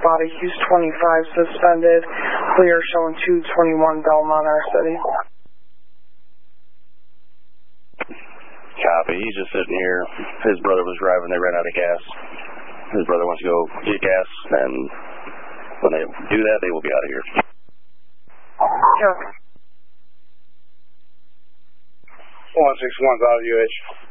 body, Hughes 25 suspended, clear showing 221 Belmont, our city. Copy, he's just sitting here. His brother was driving, they ran out of gas. His brother wants to go get gas, and when they do that, they will be out of here. Sure. 161's out of UH.